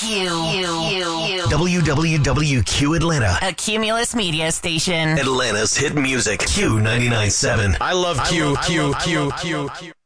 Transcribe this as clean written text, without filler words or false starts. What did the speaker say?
WWWQ Atlanta. A Cumulus media station. Atlanta's hit music. Q99.7. I love Q.